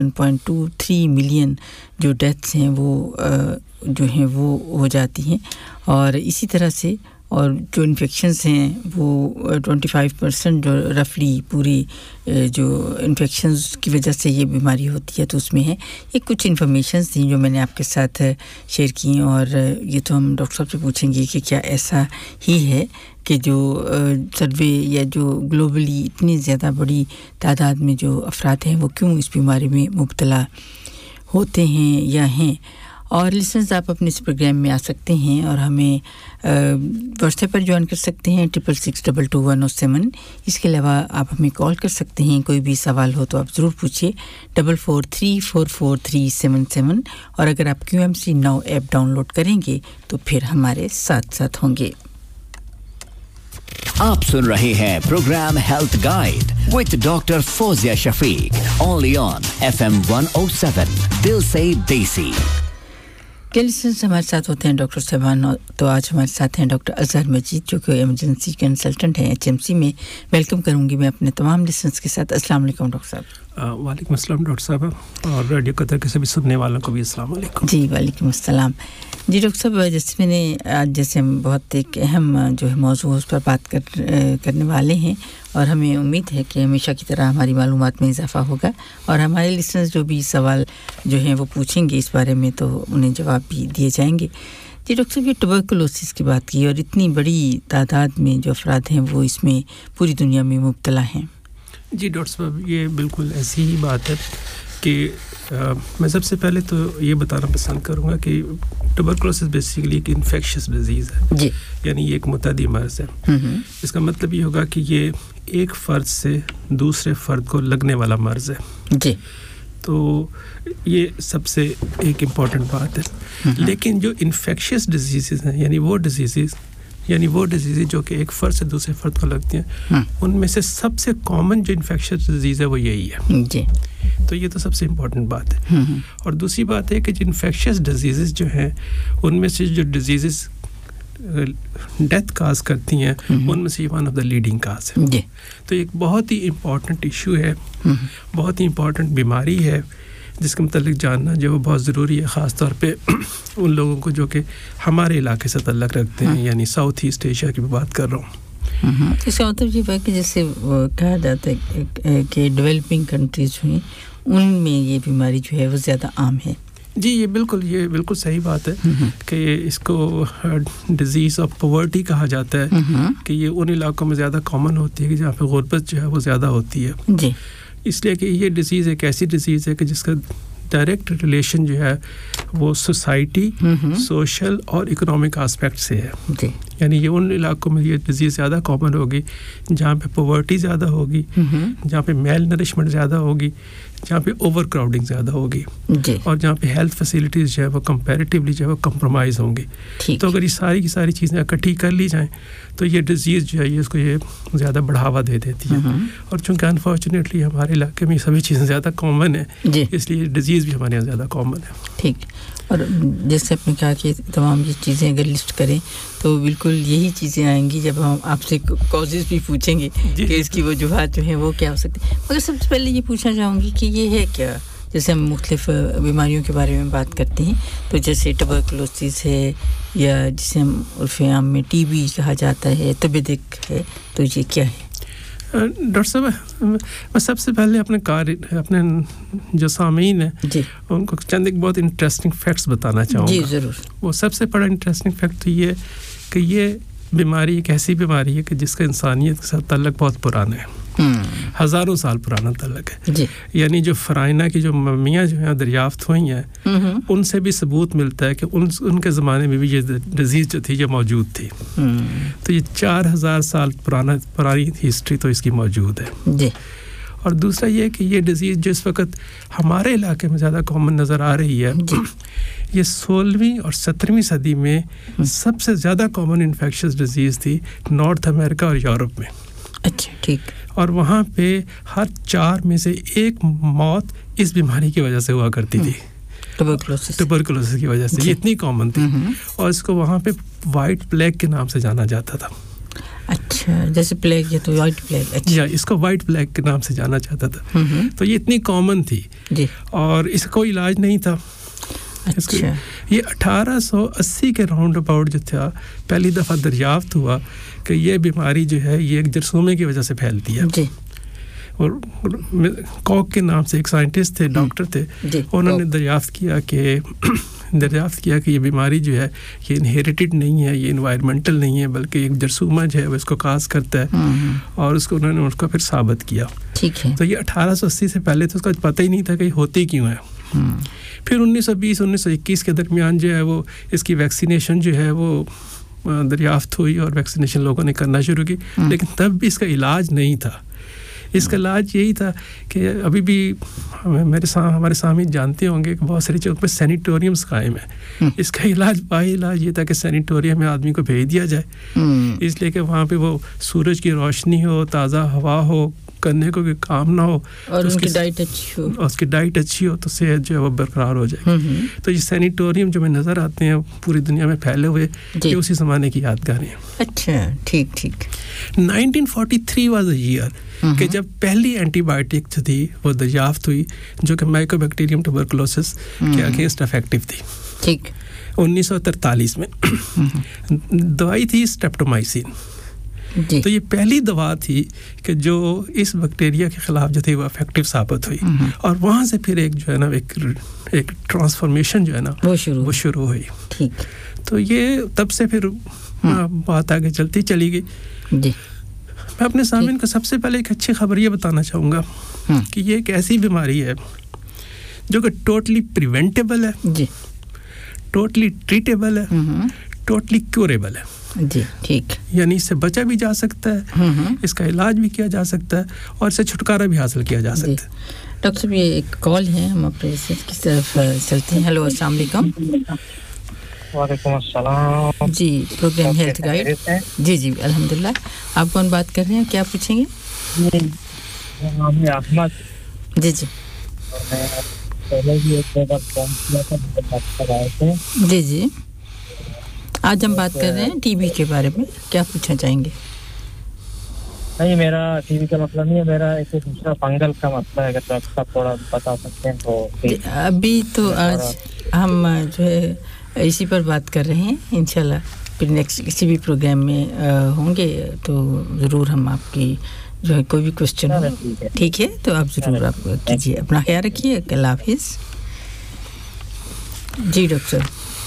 1.23 million जो deaths हैं वो जो हैं वो हो जाती हैं और इसी तरह से और जो इन्फेक्शंस हैं वो 25% जो रफली पूरी जो इन्फेक्शंस की वजह से ये बीमारी होती है तो उसमें है ये कुछ इन्फॉर्मेशंस थी जो मैंने आपके साथ शेयर की और ये तो हम डॉक्टर साहब से पूछेंगे कि क्या ऐसा ही है कि जो सर्वे या जो ग्लोबली इतनी ज़्यादा बड़ी तादाद में जो अफराद हैं वो क्यों इस बीमारी में मुब्तला होते हैं या हैं और लिसनर्स आप अपने इस प्रोग्राम में आ सकते हैं और हमें व्हाट्सएप पर ज्वाइन कर सकते हैं 66622107 इसके अलावा आप हमें कॉल कर सकते हैं कोई भी सवाल हो तो आप ज़रूर पूछिए 44344377 और अगर आप QMC Now ऐप डाउनलोड करेंगे तो फिर हमारे साथ होंगे आप सुन रहे हैं programme health guide with doctor Fauzia Shafiq only on FM 107 दिल से देसी लिसनर्स हमारे साथ होते हैं डॉक्टर साहबान तो आज हमारे साथ हैं डॉक्टर अजहर मजीद जो कि इमरजेंसी कंसल्टेंट हैं HMC में वेलकम करूंगी मैं अपने तमाम लिसनर्स के साथ अस्सलाम वालेकुम डॉक्टर साहब वालेकुम अस्सलाम डॉक्टर साहब और रेडियो कतर के सभी सुनने वालों को भी अस्सलाम वालेकुम जी वालेकुम अस्सलाम जी डॉक्टर साहब जैसे मैंने आज जैसे हम बहुत एक अहम जो है मौजू उस पर बात करने वाले हैं और हमें उम्मीद है कि हमेशा की तरह हमारी मालूमात में इजाफा होगा और हमारे लिसनर्स जो भी सवाल जो हैं वो पूछेंगे इस बारे में तो उन्हें जवाब भी दिए जाएंगे जी डॉक्टर साहब ये ट्यूबरकुलोसिस की बात की और इतनी बड़ी तादाद में जो अफराद हैं वो इसमें पूरी दुनिया में मुब्तला हैं जी डॉक्टर साहब ये बिल्कुल ऐसी ही बात है कि मैं सबसे पहले तो ये बताना पसंद करूँगा कि ट्यूबरकुलोसिस बेसिकली एक इन्फेक्शियस डिजीज़ है जी यानी ये एक मुतअद्दी मर्ज़ है इसका मतलब ये होगा कि ये एक फ़र्द से दूसरे फ़र्द को लगने वाला मर्ज़ है जी तो ये सबसे एक इम्पॉर्टेंट बात है लेकिन जो इन्फेक्शियस डिजीज़ हैं यानी वो डिजीज़ जो कि एक फ़र्द से दूसरे फ़र्द को लगती हैं उनमें से सबसे कॉमन जो इन्फेक्शियस डिजीज़ है वो यही है जी तो ये तो सबसे इम्पॉर्टेंट बात है और दूसरी बात है कि जो इन्फेक्शियस डिजीज़ जो हैं उनमें से जो डिजीज़ डेथ काज करती हैं उनमें से वन ऑफ द लीडिंग काज है जी तो एक बहुत ही इम्पॉर्टेंट इशू है बहुत ही इम्पॉर्टेंट बीमारी है जिसके मतलब जानना जो बहुत ज़रूरी है ख़ास तौर पे उन लोगों को जो कि हमारे इलाके से ताल्लुक़ रखते हैं यानी साउथ ईस्ट एशिया की बात कर रहा हूँ इसका मतलब ये है कि जैसे कहा जाता है कि डेवलपिंग कंट्रीज हैं उनमें ये बीमारी जो है वो ज़्यादा आम है जी ये बिल्कुल सही बात है कि इसको डिजीज़ ऑफ पॉवर्टी कहा जाता है कि ये उन इलाकों में ज़्यादा कॉमन होती है कि जहाँ पे गुर्बत जो है वो ज़्यादा होती है जी इसलिए कि ये डिजीज़ एक ऐसी डिजीज़ है कि जिसका डायरेक्ट रिलेशन जो है वो सोसाइटी सोशल और इकोनॉमिक एस्पेक्ट से है यानी ये उन इलाकों में ये डिजीज़ ज़्यादा कॉमन होगी जहाँ पे पॉवर्टी ज़्यादा होगी जहाँ पे मेल नरिशमेंट ज़्यादा होगी जहाँ पे ओवर क्राउडिंग ज़्यादा होगी और जहाँ पे हेल्थ फैसिलिटीज़ जो है वो कंपैरेटिवली जो है वो कंप्रोमाइज़ होंगी तो अगर ये सारी की सारी चीज़ें इकट्ठी कर ली जाएं तो ये डिजीज़ जो है ये उसको ये ज़्यादा बढ़ावा दे देती है और चूँकि अनफॉर्चुनेटली हमारे इलाके में ये सभी चीज़ें ज़्यादा कॉमन है इसलिए डिजीज़ भी हमारे यहाँ ज़्यादा कॉमन है ठीक और जैसे आपने कहा कि तमाम ये चीज़ें अगर लिस्ट करें तो बिल्कुल यही चीज़ें आएंगी जब हम आपसे कॉजेज़ भी पूछेंगे कि इसकी वजूहात जो हैं वो क्या हो सकती है मगर सबसे पहले ये पूछना चाहूँगी कि ये है क्या जैसे हम मुख्तलिफ बीमारियों के बारे में बात करते हैं तो जैसे ट्यूबरकुलोसिस है या जिसे हम उर्फ़ आम में TB कहा जाता है तपेदिक है तो ये क्या है डॉक्टर साहब मैं सबसे पहले अपने जो सामीन हैं उनको चंद एक बहुत इंटरेस्टिंग फैक्ट्स बताना चाहूँगा जी ज़रूर वो सबसे बड़ा इंटरेस्टिंग फैक्ट तो ये कि ये बीमारी एक ऐसी बीमारी है कि जिसका इंसानियत के साथ ताल्लुक़ बहुत पुराना है हज़ारों साल पुराना ताल्लुक़ है यानी जो फ़राइना की जो मम्मियाँ जो हैं दरियाफ्त हुई हैं उनसे भी सबूत मिलता है कि उनके ज़माने में भी ये डिजीज़ जो थी ये मौजूद थी तो ये 4000 साल पुरानी हिस्ट्री तो इसकी मौजूद है जी और दूसरा ये कि ये डिजीज़ जिस वक्त हमारे इलाके में ज़्यादा कॉमन नज़र आ रही है ये 16वीं और 17वीं सदी में सबसे ज़्यादा कॉमन इन्फेक्शियस डिजीज़ थी नॉर्थ अमेरिका और यूरोप में अच्छा ठीक और वहाँ पे हर 4 में से एक मौत इस बीमारी की वजह से हुआ करती थी ट्यूबरकुलोसिस की वजह से ये इतनी कॉमन थी और इसको वहाँ पे वाइट प्लेग के नाम से जाना जाता था अच्छा, जैसे प्लेग, ये तो वाइट प्लेग। अच्छा, या इसको वाइट प्लेग के नाम से जाना जाता था। तो ये इतनी कॉमन थी जी, और इसका कोई इलाज नहीं था। अच्छा, ये 1880 के राउंड अबाउट जो था पहली दफ़ा दरियाफ्त हुआ कि ये बीमारी जो है ये एक जरसूमे की वजह से फैलती है जी। और कॉक के नाम से एक साइंटिस्ट थे, डॉक्टर थे, उन्होंने दरियाफ्त किया कि ये बीमारी जो है ये इनहेरिटेड नहीं है, ये इन्वायरमेंटल नहीं है, बल्कि एक जरसूमा जो है वो इसको काज करता है और उन्होंने उसको फिर साबित किया। ठीक है। तो ये 1880 से पहले तो उसका पता ही नहीं था कि होती क्यों है। फिर 1920-1921 के दरमियान जो है वो इसकी वैक्सीनेशन जो है वो दरियाफ्त हुई और वैक्सीनेशन लोगों ने करना शुरू की, लेकिन तब भी इसका इलाज नहीं था। इसका इलाज यही था कि अभी भी हमारे सामने जानते होंगे कि बहुत सारी जगहों पर सैनिटोरियम्स कायम है। इसका इलाज ये था कि सैनिटोरियम में आदमी को भेज दिया जाए, इसलिए कि वहाँ पे वो सूरज की रोशनी हो, ताज़ा हवा हो, करने को कोई काम ना हो और उसकी डाइट अच्छी हो तो सेहत जो है वो बरकरार हो जाए। तो ये सैनिटोरियम जो में नज़र आते हैं पूरी दुनिया में फैले हुए, ये उसी ज़माने की यादगारें हैं। अच्छा, ठीक ठीक। 1943 वाज अ ईयर कि जब पहली एंटीबायोटिक जो थी वो दरियाफ्त हुई जो कि माइकोबैक्टीरियम ट्यूबरकुलोसिस के अगेंस्ट इफेक्टिव थी। ठीक। 1943 में दवाई थी स्ट्रेप्टोमाइसिन। तो ये पहली दवा थी कि जो इस बैक्टीरिया के खिलाफ जो थी वो इफेक्टिव साबित हुई और वहाँ से फिर एक जो है ना एक ट्रांसफॉर्मेशन जो है ना वो शुरू हुई। ठीक। तो ये तब से फिर बात आगे चलती चली गई जी। मैं अपने सामने को सबसे पहले एक अच्छी खबर ये बताना चाहूँगा कि ये एक ऐसी बीमारी है जो कि टोटली प्रिवेंटेबल है जी, टोटली ट्रीटेबल है, टोटली क्यूरेबल है जी। ठीक। यानी इससे बचा भी जा सकता है, इसका इलाज भी किया जा सकता है और इससे छुटकारा भी हासिल किया जा सकता है। डॉक्टर साहब, ये एक कॉल है, हम अपने की तरफ चलते हैं। हेलो, अस्सलाम वालेकुम। वालेकुम अस्सलाम जी, प्रोग्राम हेल्थ गाइड। जी जी, अल्हम्दुलिल्लाह। आप कौन बात कर रहे हैं, क्या पूछेंगे? मैं अहमद। जी जी। मैं पहले भी एक बार फोन किया था, बात कर रहे थे। जी जी। आज हम बात कर रहे हैं टीबी के बारे में, क्या पूछना चाहेंगे? नहीं, मेरा टीबी का मतलब नहीं है, मेरा एक दूसरा फंगल का मतलब है, अगर आप थोड़ा बता सकते हैं तो। अभी तो आज हम जो है इसी पर बात कर रहे हैं, इंशाल्लाह फिर नेक्स्ट किसी भी प्रोग्राम में होंगे तो ज़रूर हम आपकी जो है कोई भी क्वेश्चन हो, ठीक है, तो आप ज़रूर आप कीजिए। अपना ख्याल रखिए, अल्लाह हाफिज़। जी डॉक्टर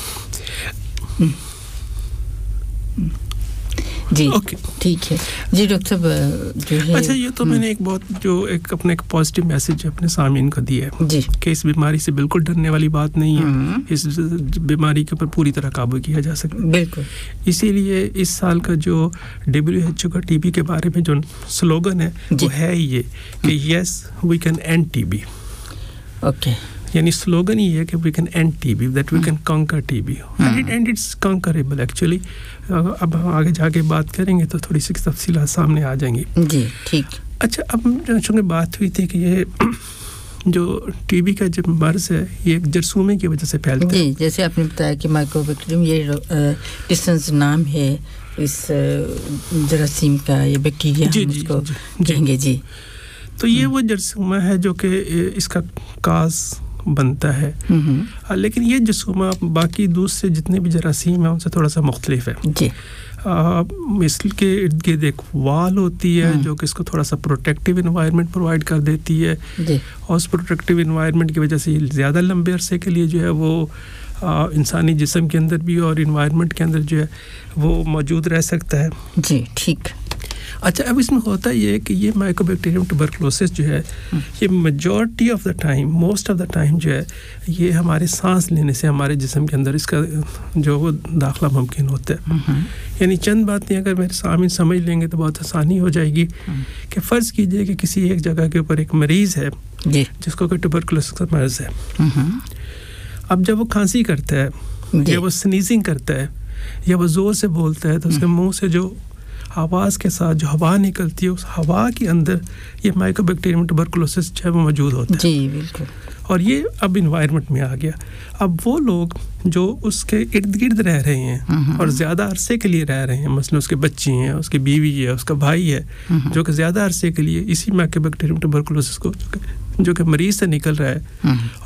जी, ओके, ठीक है जी। डॉक्टर जो है, अच्छा, ये तो मैंने अपने एक पॉजिटिव मैसेज अपने सामीन को दिया है जी कि इस बीमारी से बिल्कुल डरने वाली बात नहीं है, इस बीमारी के ऊपर पूरी तरह काबू किया जा सकता है। बिल्कुल। इसीलिए इस साल का जो WHO का टीबी के बारे में जो स्लोगन है वो है ये कि yes we can end TB. Okay, यानी स्लोगन ही है कि we can end TB, that we can conquer TB and it's कॉन्करेबल actually. अब हम आगे जाके बात करेंगे तो थोड़ी सी तफसीलात सामने आ जाएंगी। जी, ठीक। अच्छा, अब चूँकि बात हुई थी कि ये जो टीबी का जो मर्ज है ये एक जरसूमे की वजह से फैलता है। जी, जैसे आपने बताया कि माइकोबैक्टीरियम ये डिस्टेंस नाम है इस जरासीम का, ये बैक्टीरिया हम उसको कहेंगे। जी, तो ये वो जरसूमा है जो कि इसका काज बनता है, लेकिन ये जरसूमा बाकी दूसरे जितने भी जरासीम हैं उनसे थोड़ा सा मुख्तलिफ है जी। इसके इर्द गिर्द एक वाल होती है जो कि इसको थोड़ा सा प्रोटेक्टिव इन्वायरमेंट प्रोवाइड कर देती है जी। और उस प्रोटेक्टिव इन्वायरमेंट की वजह से ज़्यादा लंबे अरसे के लिए जो है वो इंसानी जिस्म के अंदर भी और इन्वायरमेंट के अंदर जो है वो मौजूद रह सकता है। जी, ठीक। अच्छा, अब इसमें होता ये है कि ये माइकोबैक्टीरियम ट्यूबरकुलोसिस जो है ये majority of the time, most of the time जो है ये हमारे सांस लेने से हमारे जिस्म के अंदर इसका जो वो दाखिला मुमकिन होता है। यानी चंद बातें अगर मेरे सामने समझ लेंगे तो बहुत आसानी हो जाएगी कि फ़र्ज़ कीजिए कि किसी एक जगह के ऊपर एक मरीज़ है जिसको कि ट्यूबरकुलोसिस का मर्ज़ है। अब जब वो खांसी करता है या वो स्नीजिंग करता है या वो ज़ोर से बोलता है तो उसके मुँह से जो आवाज़ के साथ जो हवा निकलती है उस हवा के अंदर ये माइकोबैक्टीरियम ट्यूबरकुलोसिस जो है वो मौजूद होता है जी बिल्कुल और ये अब इन्वायरमेंट में आ गया अब वो लोग जो उसके इर्द गिर्द रह रहे हैं और ज़्यादा अरसे के लिए रह रहे हैं मसलन उसके बच्चे हैं उसकी बीवी है उसका भाई है जो कि ज़्यादा अरसे के लिए इसी माइकोबैक्टीरियम ट्यूबरकुलोसिस को जो कि मरीज़ से निकल रहा है